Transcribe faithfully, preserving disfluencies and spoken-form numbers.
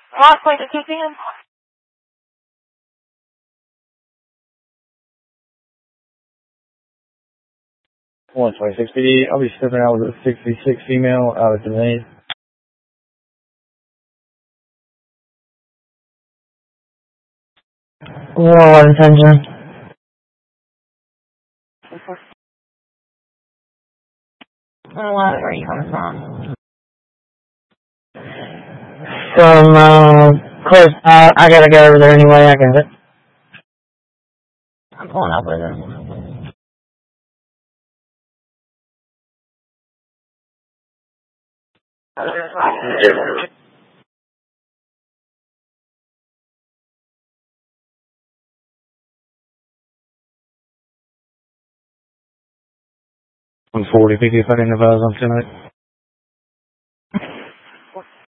Lost point to two p.m. one twenty-six P D. I'll be stepping out with a sixty-six female out of the main. What intention? Where are you coming from? From, uh, close, uh, I gotta go over there anyway, I got it. I'm pulling up with it. one forty P D if I didn't advise on tonight.